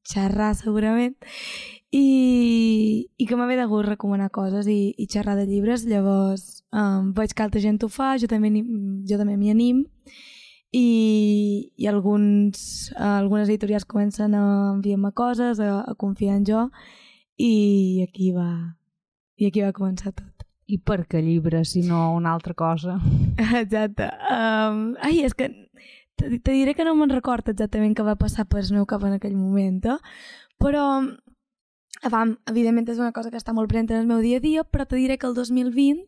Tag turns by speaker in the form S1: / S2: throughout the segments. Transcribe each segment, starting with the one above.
S1: xerrar segurament, i que m'ha de gust recomanar coses i xerrar de llibres. Llavors veig que altra gent ho fa, jo també m'hi anim, i algunes editorials comencen a enviar-me coses, a confiar en jo, i aquí va començar tot.
S2: I per què llibres i no una altra cosa?
S1: Exacte. És que te diré que no me'n recordo exactament què va passar per el meu cap en aquell moment, però evidentment és una cosa que està molt present en el meu dia a dia, però te diré que el 2020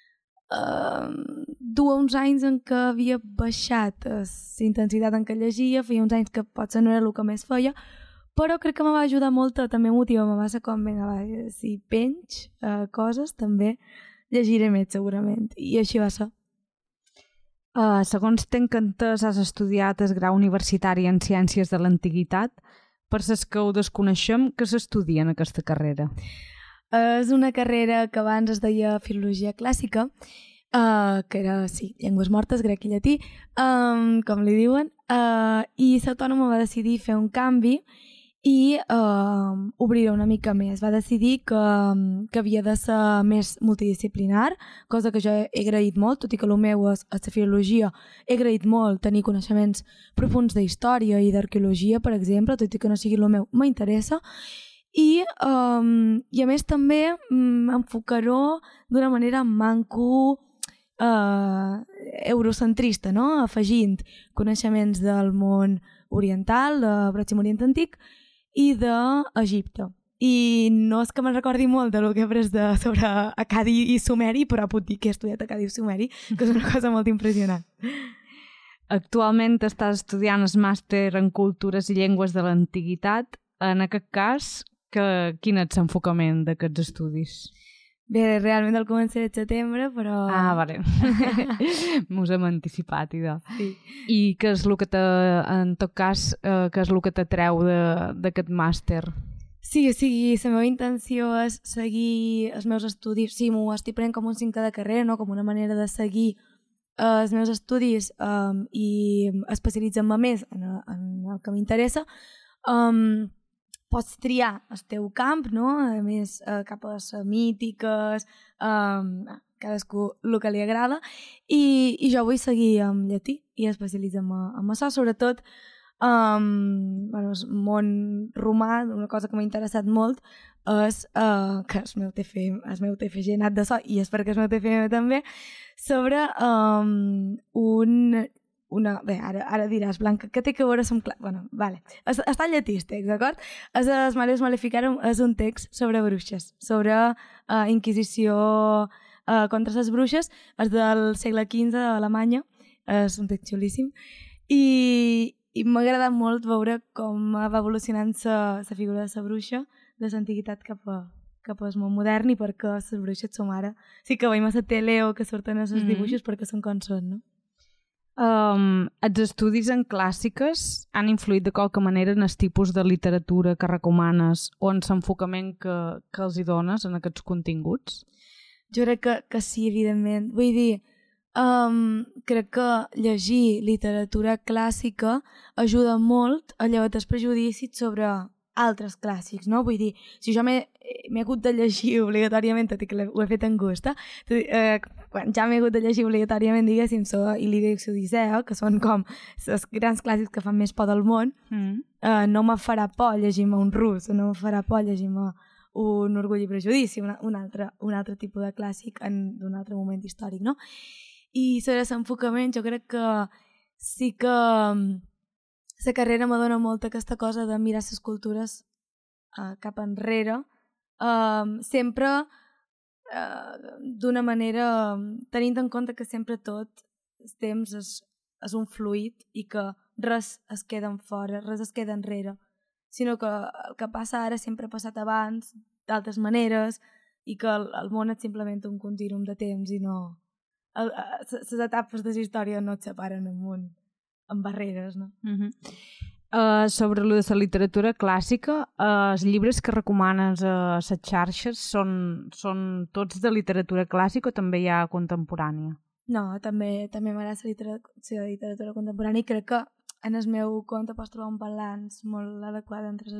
S1: duia uns anys en què havia baixat la intensitat en què llegia, feia uns anys que potser no era el que més feia, però crec que me va ajudar molt, també motiva, me va ser com, vinga, si penys coses, també llegiré més segurament, i així va ser.
S2: Segons tenc entès, has estudiat el grau universitari en Ciències de l'Antiguitat. Per les que ho desconeixem, què s'estudia en aquesta carrera?
S1: És una carrera que abans es deia Filologia Clàssica, que era, sí, llengües mortes, grec i llatí, com li diuen, i l'Autònoma va decidir fer un canvi i obrir-ho una mica més. Va decidir que havia de ser més multidisciplinar, cosa que jo he agraït molt, tot i que el meu és la filologia. He agraït molt tenir coneixements profuns d'història i d'arqueologia, per exemple, tot i que no sigui el meu, m'interessa. I a més també enfocar-ho d'una manera manco eurocentrista, no? Afegint coneixements del món oriental, de Pròxim Orient Antic, i d'Egipte. I no és que me'n recordi molt del que he après sobre acadi i sumeri, però puc dir que he estudiat acadi i sumeri, que és una cosa molt impressionant.
S2: Actualment estàs estudiant el màster en Cultures i Llengües de l'Antiguitat. En aquest cas, quin és l'enfocament d'aquests estudis?
S1: Bé, realment el començaré al setembre, però...
S2: Vale. Mos hem anticipat, idò.
S1: Sí.
S2: I què és el que en tot cas, què és el que t'atreu d'aquest màster?
S1: Sí, o sigui, la meva intenció és seguir els meus estudis. Sí, m'ho estic prenent com un 5 de carrera, no? Com una manera de seguir els meus estudis i especialitzar-me més en el que m'interessa. Pots triar el teu camp, no? A més, cap a les semítiques, cadascú el que li agrada, i jo vull seguir amb llatí i especialitzar-me en això, sobretot el món romà. Una cosa que m'ha interessat molt és que el meu TFG ha anat de so, i espero que el meu TFM també, sobre bé, ara diràs, Blanca, què té que veure amb... Bueno, vale. Està en llatí, d'acord? És el Maleus Maleficarum, és un text sobre bruixes, sobre inquisició contra les bruixes, és del segle XV a Alemanya, és un text xulíssim, i m'ha agradat molt veure com va evolucionant la figura de la bruixa de l'antiguitat cap al món modern, i perquè les bruixes som ara. Sí que veiem a la tele o que surten els dibuixos perquè són com són, no?
S2: Els estudis en clàssiques han influït de qualque manera en el tipus de literatura que recomanes o en l'enfocament que els hi dones en aquests continguts?
S1: Jo crec que sí, evidentment. Vull dir, crec que llegir literatura clàssica ajuda molt a llevar els prejudicis sobre altres clàssics, no? Vull dir, si jo m'he hagut de llegir obligatòriament, tot i que ho he fet en gust, quan ja m'he hagut de llegir obligatòriament, diguéssim, Ilíada i Odissea, que són com els grans clàssics que fan més por del món, no me farà por llegir-me un rus, no me farà por llegir-me un Orgull i Prejudici, un altre tipus de clàssic d'un altre moment històric, no? I sobre l'enfocament, jo crec que sí que la carrera me dona molt aquesta cosa de mirar les cultures cap enrere, sempre d'una manera tenint en compte que sempre tot el temps és un fluid i que res es queda fora, res es queda enrere, sinó que el que passa ara sempre ha passat abans, d'altres maneres, i que el món és simplement un contínuum de temps i no... Les etapes de la història no et separen amb barreres, no?
S2: Sobre lo de la literatura clàssica, els llibres que recomanes a les xarxes són tots de literatura clàssica o també hi ha contemporània?
S1: No, també m'agrada la literatura contemporània, i crec que en el meu compte pots trobar un balanç molt adequat entre